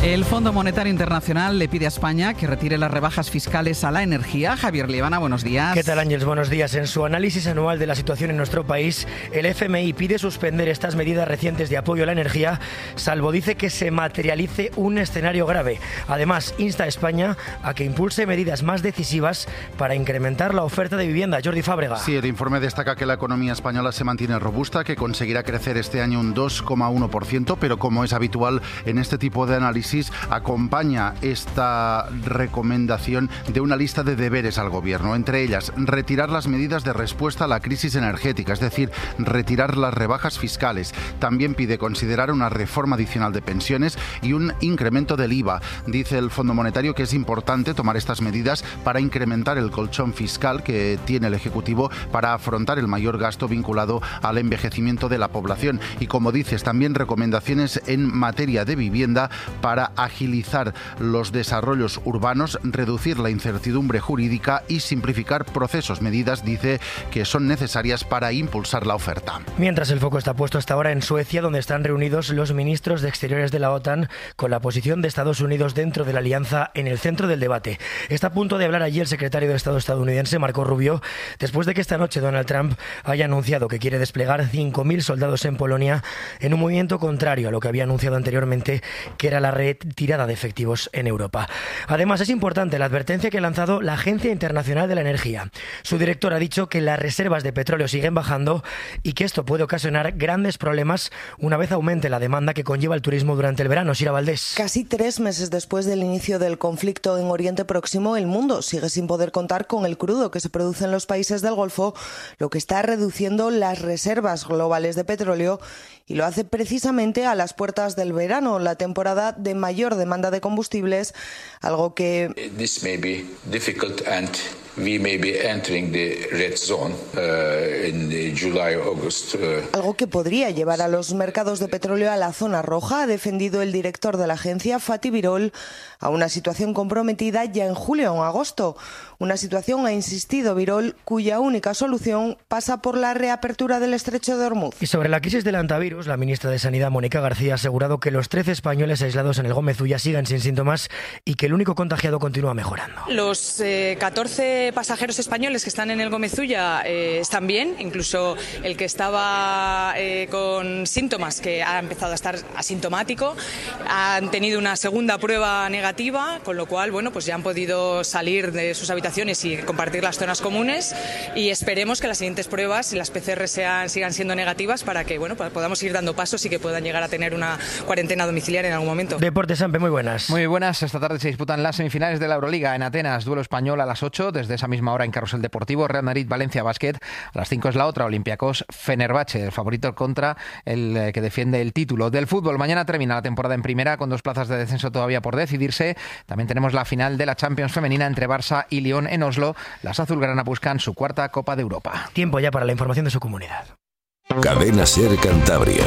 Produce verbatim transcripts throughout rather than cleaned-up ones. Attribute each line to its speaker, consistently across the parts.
Speaker 1: El Fondo Monetario Internacional le pide a España que retire las rebajas fiscales a la energía. Javier Liebana, buenos días.
Speaker 2: ¿Qué tal, Ángeles? Buenos días. En su análisis anual de la situación en nuestro país, el F M I pide suspender estas medidas recientes de apoyo a la energía, salvo dice que se materialice un escenario grave. Además, insta a España a que impulse medidas más decisivas para incrementar la oferta de vivienda. Jordi Fábrega.
Speaker 3: Sí, el informe destaca que la economía española se mantiene robusta, que conseguirá crecer este año un dos coma uno por ciento, pero como es habitual en este tipo de análisis, acompaña esta recomendación de una lista de deberes al gobierno, entre ellas retirar las medidas de respuesta a la crisis energética, es decir, retirar las rebajas fiscales. También pide considerar una reforma adicional de pensiones y un incremento del I V A. Dice el Fondo Monetario que es importante tomar estas medidas para incrementar el colchón fiscal que tiene el Ejecutivo para afrontar el mayor gasto vinculado al envejecimiento de la población. Y como dices, también recomendaciones en materia de vivienda para para agilizar los desarrollos urbanos, reducir la incertidumbre jurídica y simplificar procesos. Medidas, dice, que son necesarias para impulsar la oferta.
Speaker 2: Mientras el foco está puesto hasta ahora en Suecia, donde están reunidos los ministros de Exteriores de la OTAN, con la posición de Estados Unidos dentro de la alianza en el centro del debate. Está a punto de hablar allí el secretario de Estado estadounidense, Marco Rubio, después de que esta noche Donald Trump haya anunciado que quiere desplegar cinco mil soldados en Polonia en un movimiento contrario a lo que había anunciado anteriormente, que era la retirada de efectivos en Europa. Además, es importante la advertencia que ha lanzado la Agencia Internacional de la Energía. Su director ha dicho que las reservas de petróleo siguen bajando y que esto puede ocasionar grandes problemas una vez aumente la demanda que conlleva el turismo durante el verano. Sira Valdés.
Speaker 4: Casi tres meses después del inicio del conflicto en Oriente Próximo, el mundo sigue sin poder contar con el crudo que se produce en los países del Golfo, lo que está reduciendo las reservas globales de petróleo y lo hace precisamente a las puertas del verano, la temporada de mayor demanda de combustibles, algo que
Speaker 5: This may be difficult and we may be entering the red zone uh, in July, August. Uh.
Speaker 4: Algo que podría llevar a los mercados de petróleo a la zona roja, ha defendido el director de la agencia, Fatih Birol, a una situación comprometida ya en julio o en agosto. Una situación, ha insistido Birol, cuya única solución pasa por la reapertura del estrecho de Hormuz.
Speaker 2: Y sobre la crisis del hantavirus, la ministra de Sanidad, Mónica García, ha asegurado que los trece españoles aislados en el Gómez Ulla siguen sin síntomas y que el único contagiado continúa mejorando.
Speaker 6: Los eh, catorce pasajeros españoles que están en el Gómez Ulla eh, están bien, incluso el que estaba eh, con síntomas, que ha empezado a estar asintomático, han tenido una segunda prueba negativa, con lo cual, bueno, pues ya han podido salir de sus habitaciones y compartir las zonas comunes, y esperemos que las siguientes pruebas, las P C R sean, sigan siendo negativas para que, bueno, podamos ir dando pasos y que puedan llegar a tener una cuarentena domiciliaria en algún momento.
Speaker 2: Deportes, Sampe, muy buenas.
Speaker 7: Muy buenas. Esta tarde se disputan las semifinales de la Euroliga en Atenas. Duelo español a las ocho, desde esa misma hora en Carrusel Deportivo. Real Madrid, Valencia Basket. A las cinco es la otra, Olympiacos Fenerbahce, el favorito contra el eh, que defiende el título. Del fútbol, mañana termina la temporada en primera con dos plazas de descenso todavía por decidirse. También tenemos la final de la Champions femenina entre Barça y Lyon en Oslo. Las azulgrana buscan su cuarta Copa de Europa.
Speaker 2: Tiempo ya para la información de su comunidad.
Speaker 8: Cadena SER Cantabria.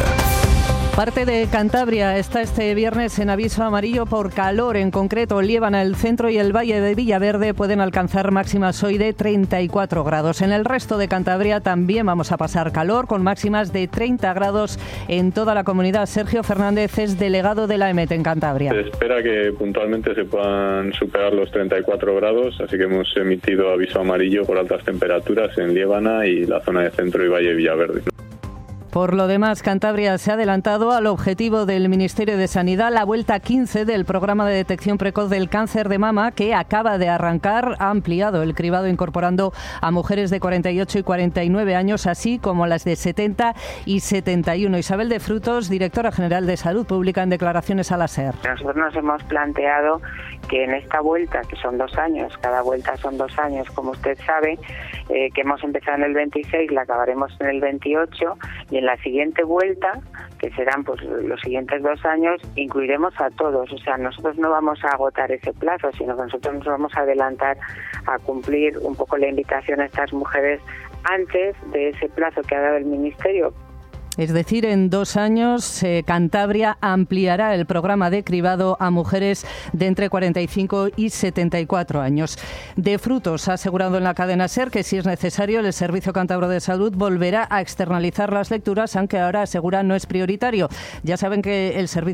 Speaker 9: Parte de Cantabria está este viernes en aviso amarillo por calor. En concreto, Liébana, el centro y el valle de Villaverde pueden alcanzar máximas hoy de treinta y cuatro grados. En el resto de Cantabria también vamos a pasar calor, con máximas de treinta grados en toda la comunidad. Sergio Fernández es delegado de la E M E T en Cantabria.
Speaker 10: Se espera que puntualmente se puedan superar los treinta y cuatro grados, así que hemos emitido aviso amarillo por altas temperaturas en Liébana y la zona de centro y valle de Villaverde.
Speaker 9: Por lo demás, Cantabria se ha adelantado al objetivo del Ministerio de Sanidad, la vuelta quince del programa de detección precoz del cáncer de mama, que acaba de arrancar. Ha ampliado el cribado incorporando a mujeres de cuarenta y ocho y cuarenta y nueve años, así como las de setenta y setenta y uno. Isabel de Frutos, directora general de Salud Pública, en declaraciones a la SER.
Speaker 11: Nosotros nos hemos planteado que en esta vuelta, que son dos años, cada vuelta son dos años, como usted sabe, eh, que hemos empezado en el veintiséis, la acabaremos en el veintiocho, y en la siguiente vuelta, que serán pues los siguientes dos años, incluiremos a todos. O sea, nosotros no vamos a agotar ese plazo, sino que nosotros nos vamos a adelantar a cumplir un poco la invitación a estas mujeres antes de ese plazo que ha dado el Ministerio.
Speaker 9: Es decir, en dos años eh, Cantabria ampliará el programa de cribado a mujeres de entre cuarenta y cinco y setenta y cuatro años. De Frutos ha asegurado en la cadena SER que, si es necesario, el Servicio Cántabro de Salud volverá a externalizar las lecturas, aunque ahora asegura no es prioritario. Ya saben que el servicio